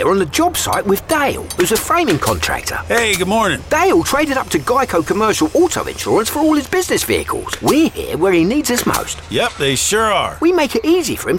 here on the job site with Dale, who's a framing contractor. Hey, good morning. Dale traded up to Geico Commercial Auto Insurance for all his business vehicles. We're here where he needs us most. Yep, they sure are. We make it easy for him